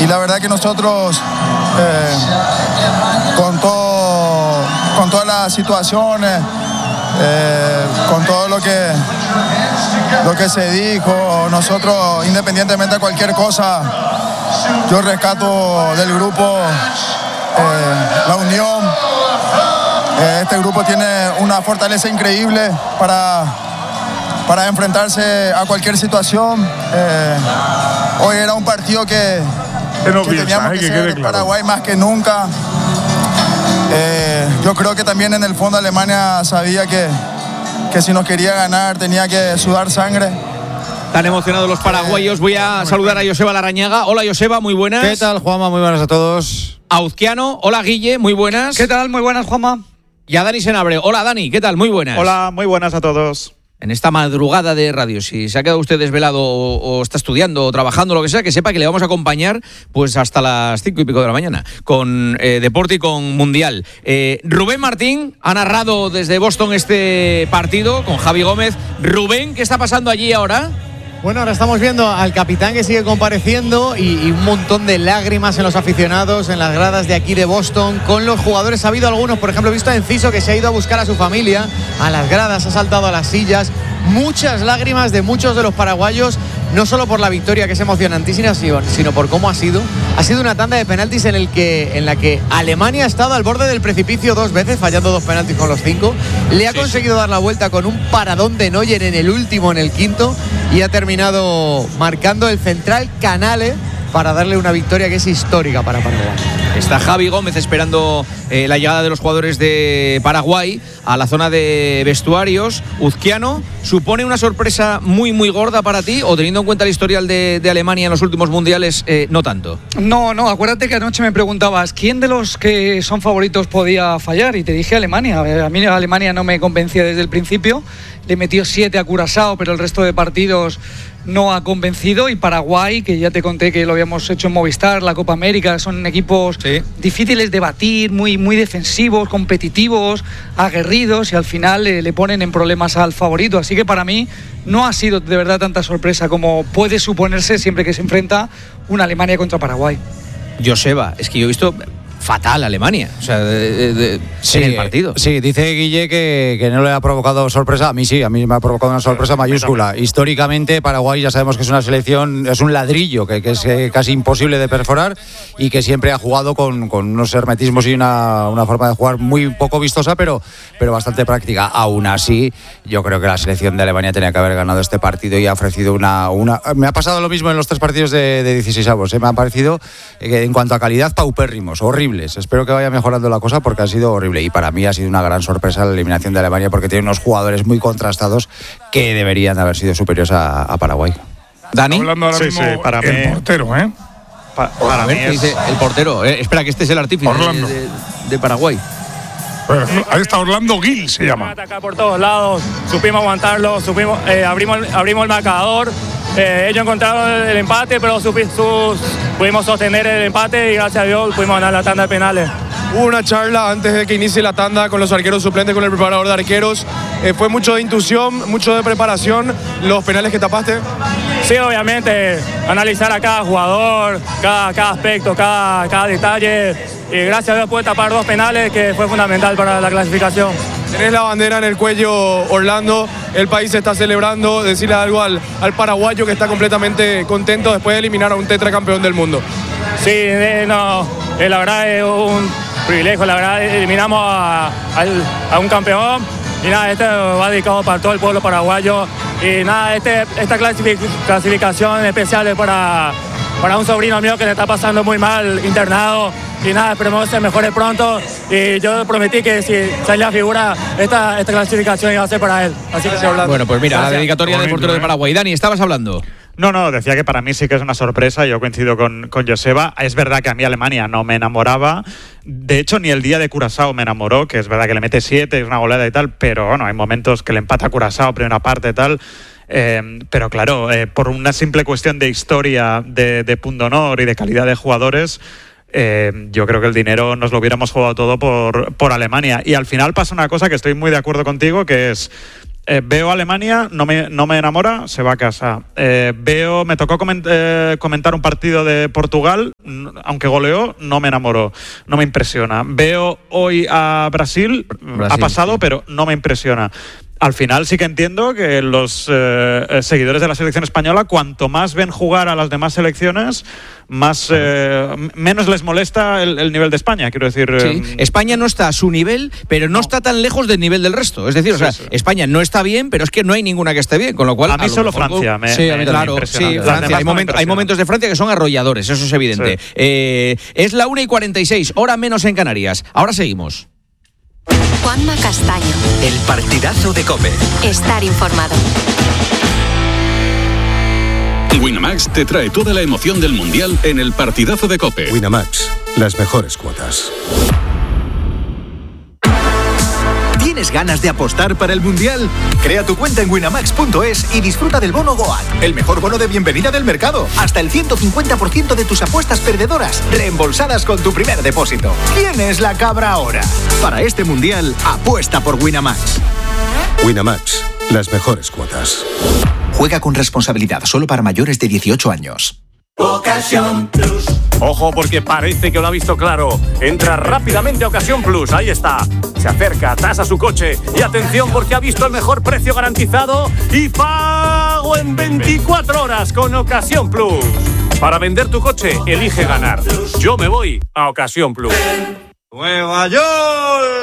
y la verdad que nosotros con todas las situaciones, con todo lo que se dijo, nosotros independientemente de cualquier cosa, yo rescato del grupo la unión. Este grupo tiene una fortaleza increíble para enfrentarse a cualquier situación. Hoy era un partido que teníamos que ser Paraguay más que nunca. Yo creo que también en el fondo Alemania sabía que si nos quería ganar tenía que sudar sangre. Tan emocionados los paraguayos. Voy a saludar a Joseba Larrañaga. Hola Joseba, muy buenas. ¿Qué tal, Juanma? Muy buenas a todos. A Uzquiano. Hola Guille, muy buenas. ¿Qué tal? Muy buenas, Juanma. Y a Dani Senabre. Hola Dani, ¿qué tal? Muy buenas. Hola, muy buenas a todos. En esta madrugada de radio, si se ha quedado usted desvelado o está estudiando o trabajando, lo que sea, que sepa que le vamos a acompañar pues hasta las 5 y pico de la mañana con deporte y con Mundial. Rubén Martín ha narrado desde Boston este partido con Javi Gómez. Rubén, ¿qué está pasando allí ahora? Bueno, ahora estamos viendo al capitán que sigue compareciendo y un montón de lágrimas en los aficionados, en las gradas de aquí de Boston, con los jugadores. Ha habido algunos, por ejemplo, he visto a Enciso que se ha ido a buscar a su familia, a las gradas, ha saltado a las sillas. Muchas lágrimas de muchos de los paraguayos, no solo por la victoria, que es emocionantísima, sino por cómo ha sido. Ha sido una tanda de penaltis en la que Alemania ha estado al borde del precipicio 2 veces, fallando 2 penaltis con los 5. Le ha conseguido dar la vuelta con un paradón de Neuer en el último, en el quinto, y ha terminado marcando el central Canale para darle una victoria que es histórica para Paraguay. Está Javi Gómez esperando la llegada de los jugadores de Paraguay a la zona de vestuarios. Uzquiano, ¿supone una sorpresa muy muy gorda para ti o teniendo en cuenta el historial de Alemania en los últimos mundiales, no tanto? No, acuérdate que anoche me preguntabas ¿quién de los que son favoritos podía fallar? Y te dije Alemania. A mí Alemania no me convencía desde el principio. Le metió 7 a Curazao, pero el resto de partidos no ha convencido. Y Paraguay, que ya te conté que lo habíamos hecho en Movistar, la Copa América, son equipos difíciles de batir, muy, muy defensivos, competitivos, aguerridos, y al final le ponen en problemas al favorito. Así que para mí no ha sido de verdad tanta sorpresa como puede suponerse siempre que se enfrenta una Alemania contra Paraguay. Joseba, es que yo he visto fatal Alemania, o sea, en el partido. Sí, dice Guille que no le ha provocado sorpresa. A mí sí, a mí me ha provocado una sorpresa mayúscula. Históricamente, Paraguay ya sabemos que es una selección, es un ladrillo que es casi imposible de perforar y que siempre ha jugado con unos hermetismos y una forma de jugar muy poco vistosa, pero bastante práctica. Aún así, yo creo que la selección de Alemania tenía que haber ganado este partido y ha ofrecido una... Me ha pasado lo mismo en los 3 partidos de 16avos. Me ha parecido, en cuanto a calidad, paupérrimos, horribles. Espero que vaya mejorando la cosa porque ha sido horrible y para mí ha sido una gran sorpresa la eliminación de Alemania porque tiene unos jugadores muy contrastados que deberían haber sido superiores a Paraguay. Dani, hablando ahora mismo para el mí, portero, para mí dice el portero. Espera, que este es el artífice de Paraguay. Ahí está Orlando Gil, se llama. Atacar por todos lados, supimos aguantarlo, abrimos el marcador. Ellos encontraron el empate, pero pudimos sostener el empate y gracias a Dios pudimos ganar la tanda de penales. Hubo una charla antes de que inicie la tanda con los arqueros suplentes, con el preparador de arqueros. Fue mucho de intuición, mucho de preparación. ¿Los penales que tapaste? Sí, obviamente, analizar a cada jugador, cada aspecto, cada detalle. Y gracias a Dios pude tapar 2 penales, que fue fundamental para la clasificación. Tenés la bandera en el cuello, Orlando, el país está celebrando. Decirle algo al paraguayo que está completamente contento después de eliminar a un tetracampeón del mundo. Sí, la verdad es un privilegio, la verdad eliminamos a un campeón y nada, este va dedicado para todo el pueblo paraguayo y nada, esta clasificación especial es para un sobrino mío que le está pasando muy mal, internado. Y nada, esperemos que se mejore pronto. Y yo prometí que si salía figura, esta clasificación iba a ser para él. Así que se habla. Bueno, pues mira, la dedicatoria del portero de Paraguay. Dani, ¿estabas hablando? No, decía que para mí sí que es una sorpresa. Yo coincido con Joseba. Es verdad que a mí Alemania no me enamoraba. De hecho, ni el día de Curazao me enamoró, que es verdad que le mete 7, es una goleada y tal, pero bueno, hay momentos que le empata a Curazao, primera parte y tal. Pero claro, por una simple cuestión de historia, de pundonor y de calidad de jugadores, yo creo que el dinero nos lo hubiéramos jugado todo por Alemania. Y al final pasa una cosa que estoy muy de acuerdo contigo, que es Veo a Alemania, no me enamora, se va a casa. Me tocó comentar un partido de Portugal, aunque goleó, no me enamoró, no me impresiona. Veo hoy a Brasil ha pasado, sí, pero no me impresiona. Al final sí que entiendo que los seguidores de la selección española, cuanto más ven jugar a las demás selecciones, menos les molesta el nivel de España, quiero decir. Sí. España no está a su nivel, pero no está tan lejos del nivel del resto. Es decir, España no está bien, pero es que no hay ninguna que esté bien, con lo cual... A mí solo Francia me sí, Francia. Hay momentos de Francia que son arrolladores, eso es evidente. Sí. Es la 1:46, hora menos en Canarias. Ahora seguimos. Juanma Castaño. El partidazo de COPE. Estar informado. Winamax te trae toda la emoción del Mundial en el partidazo de COPE. Winamax, las mejores cuotas. ¿Tienes ganas de apostar para el Mundial? Crea tu cuenta en winamax.es y disfruta del bono GOAT, el mejor bono de bienvenida del mercado. Hasta el 150% de tus apuestas perdedoras reembolsadas con tu primer depósito. ¿Quién es la cabra ahora? Para este Mundial, apuesta por Winamax. Winamax, las mejores cuotas. Juega con responsabilidad, solo para mayores de 18 años. Ocasión Plus. Ojo, porque parece que lo ha visto claro. Entra rápidamente a Ocasión Plus, ahí está. Se acerca, tasa su coche y atención porque ha visto el mejor precio garantizado y pago en 24 horas con Ocasión Plus. Para vender tu coche, elige ganar. Yo me voy a Ocasión Plus. Nueva York.